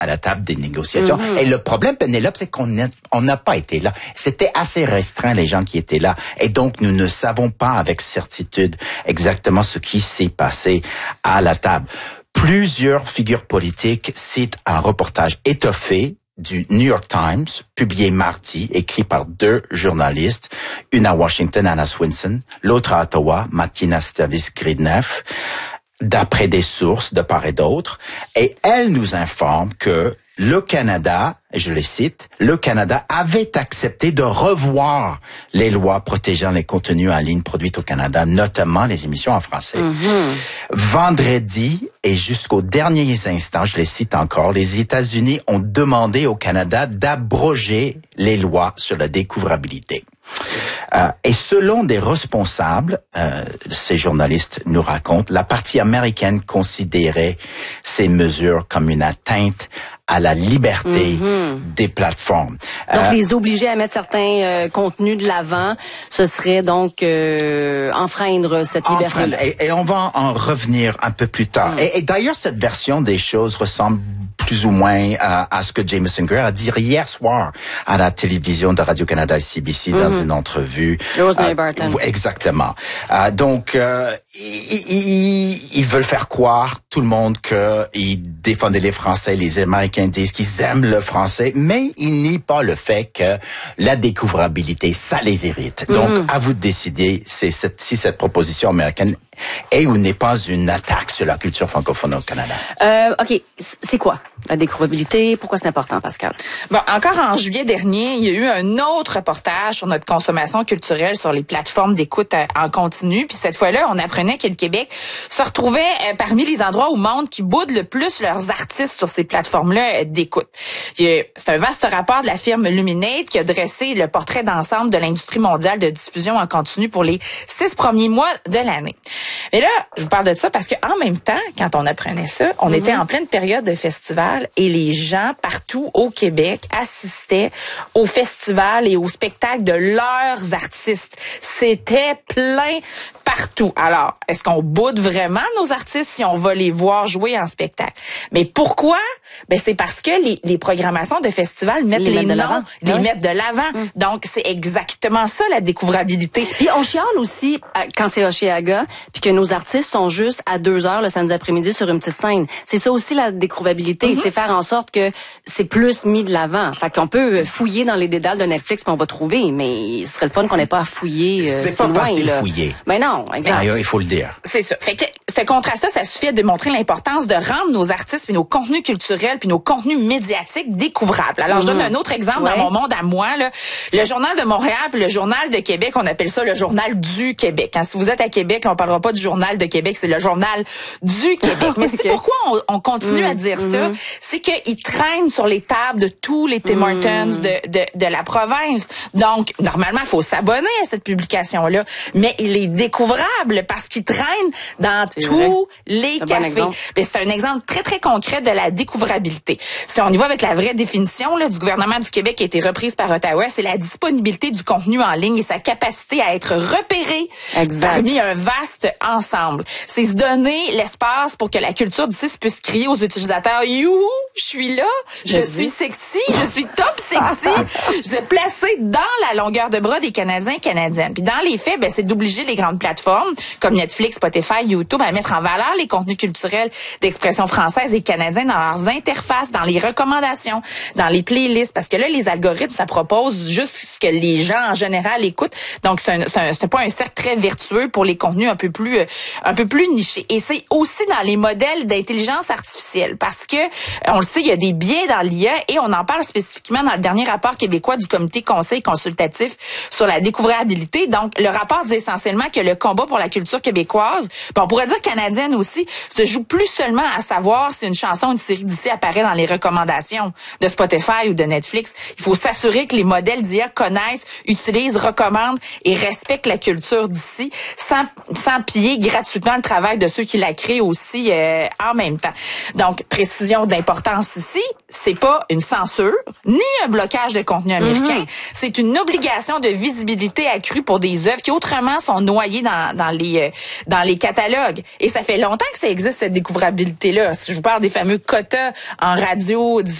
à la table des négociations. Et le problème, Pénélope, c'est qu'on n'a pas été là. C'était assez restreint, les gens qui étaient là. Et donc, nous ne savons pas avec certitude exactement ce qui s'est passé à la table. Plusieurs figures politiques citent un reportage étoffé du New York Times, publié mardi, écrit par 2 journalistes, une à Washington, Anna Swinson, l'autre à Ottawa, Martina Stavis-Gridneff, d'après des sources de part et d'autre, et elle nous informe que le Canada, je les cite, le Canada avait accepté de revoir les lois protégeant les contenus en ligne produits au Canada, notamment les émissions en français. Vendredi et jusqu'aux derniers instants, je les cite encore, les États-Unis ont demandé au Canada d'abroger les lois sur la découvrabilité. Et selon des responsables, ces journalistes nous racontent, la partie américaine considérait ces mesures comme une atteinte à la liberté des plateformes. Donc, les obliger à mettre certains contenus de l'avant, ce serait donc enfreindre cette liberté. Et on va en revenir un peu plus tard. Et d'ailleurs, cette version des choses ressemble plus ou moins à ce que Jameson Greer a dit hier soir à la télévision de Radio-Canada et CBC dans une entrevue. Rosemary Barton. Exactement. Donc, ils veulent faire croire tout le monde qu'ils défendaient les Français, les Américains disent qu'ils aiment le français, mais ils nient pas le fait que la découvrabilité, ça les irrite. Donc, à vous de décider si cette proposition américaine est ou n'est pas une attaque sur la culture francophone au Canada. OK. C'est quoi la découvrabilité? Pourquoi c'est important, Pascal? Bon, encore en juillet dernier, il y a eu un autre reportage sur notre consommation culturelle sur les plateformes d'écoute en continu. Puis cette fois-là, on apprenait que le Québec se retrouvait parmi les endroits au monde qui boudent le plus leurs artistes sur ces plateformes-là d'écoute. C'est un vaste rapport de la firme Luminate qui a dressé le portrait d'ensemble de l'industrie mondiale de diffusion en continu pour les 6 premiers mois de l'année. Mais là, je vous parle de ça parce que en même temps, quand on apprenait ça, on était en pleine période de festival et les gens partout au Québec assistaient au festival et au spectacle de leurs artistes. C'était plein partout. Alors, est-ce qu'on boude vraiment nos artistes si on va les voir jouer en spectacle? Mais pourquoi? Ben, c'est parce que les programmations de festivals mettent les noms, les mettent de l'avant. Donc, c'est exactement ça, la découvrabilité. Puis on chiale aussi quand c'est Hochelaga, puis que nos artistes sont juste à 2 heures le samedi après-midi sur une petite scène. C'est ça aussi la découvrabilité, c'est faire en sorte que c'est plus mis de l'avant. Fait qu'on peut fouiller dans les dédales de Netflix puis on va trouver, mais ce serait le fun qu'on n'ait pas à fouiller c'est si pas loin, facile là. Fouiller. Mais non, exact. Il faut le dire. C'est ça. Fait que ce contraste-là, ça suffit à démontrer l'importance de rendre nos artistes puis nos contenus culturels puis nos contenus médiatiques découvrables. Alors, je donne un autre exemple dans mon monde à moi, là. Le Journal de Montréal puis le Journal de Québec, on appelle ça le Journal du Québec. Hein, si vous êtes à Québec, on parlera pas du Journal de Québec, c'est le Journal du Québec. Mais c'est pourquoi on continue à dire ça, c'est qu'ils traînent sur les tables de tous les Tim Hortons de la province. Donc, normalement, il faut s'abonner à cette publication-là, mais il est découvrable parce qu'il traîne dans tous les cafés. Mais c'est un exemple très, très concret de la découvrabilité. Si on y va avec la vraie définition là, du gouvernement du Québec qui a été reprise par Ottawa, c'est la disponibilité du contenu en ligne et sa capacité à être repéré parmi un vaste ensemble. C'est se donner l'espace pour que la culture d'ici puisse crier aux utilisateurs « Youhou, je suis là, je suis sexy, je suis top sexy, je suis placé dans la longueur de bras des Canadiens et Canadiennes. » Puis dans les faits, ben, c'est d'obliger les grandes plateformes comme Netflix, Spotify, YouTube à mettre en valeur les contenus culturels d'expression française et canadienne dans leurs interfaces, dans les recommandations, dans les playlists. Parce que là, les algorithmes, ça propose juste ce que les gens en général écoutent. Donc, c'est pas un cercle très vertueux pour les contenus un peu plus nichés. Et c'est aussi dans les modèles d'intelligence artificielle. Parce que, on le sait, il y a des biais dans l'IA et on en parle spécifiquement dans le dernier rapport québécois du Comité conseil consultatif sur la découvrabilité. Donc, le rapport dit essentiellement que le combat pour la culture québécoise, on pourrait dire canadienne aussi, se joue plus seulement à savoir si une chanson ou une série d'ici apparaît dans les recommandations de Spotify ou de Netflix. Il faut s'assurer que les modèles d'IA connaissent, utilisent, recommandent et respectent la culture d'ici sans piller gratuitement le travail de ceux qui la créent aussi en même temps. Donc, précision d'importance ici, c'est pas une censure ni un blocage de contenu américain. C'est une obligation de visibilité accrue pour des œuvres qui autrement sont noyées dans les catalogues. Et ça fait longtemps que ça existe, cette découvrabilité-là. Si je vous parle des fameux quotas en radio